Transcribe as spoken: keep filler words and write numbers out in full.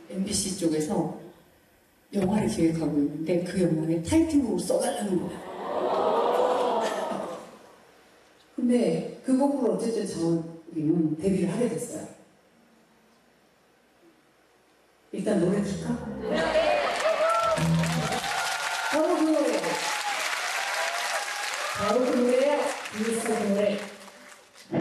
엠비씨 쪽에서 영화를 기획하고 있는데 그 영화에 타이틀곡을 써달라는 거야. 근데 그 곡으로 어쨌든 장원님은 데뷔를 하게 됐어요. 일단 노래 줄까?